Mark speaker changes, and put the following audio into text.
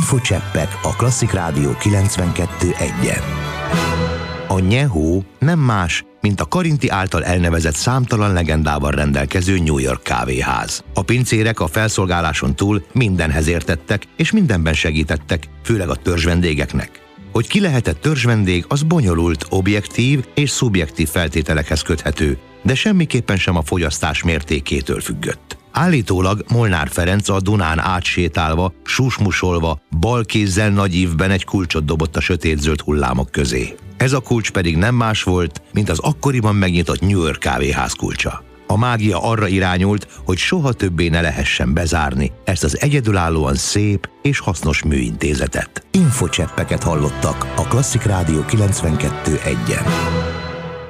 Speaker 1: Infocseppek a Klasszik Rádió 92.1-en. A Nyehó nem más, mint a Karinti által elnevezett számtalan legendával rendelkező New York kávéház. A pincérek a felszolgáláson túl mindenhez értettek, és mindenben segítettek, főleg a törzsvendégeknek. Hogy ki lehetett törzsvendég, az bonyolult, objektív és szubjektív feltételekhez köthető, de semmiképpen sem a fogyasztás mértékétől függött. Állítólag Molnár Ferenc a Dunán átsétálva, susmusolva, bal kézzel nagy ívben egy kulcsot dobott a sötétzöld hullámok közé. Ez a kulcs pedig nem más volt, mint az akkoriban megnyitott New York kávéház kulcsa. A mágia arra irányult, hogy soha többé ne lehessen bezárni ezt az egyedülállóan szép és hasznos műintézetet. Infocseppeket hallottak a Klasszik Rádió 92.1-en.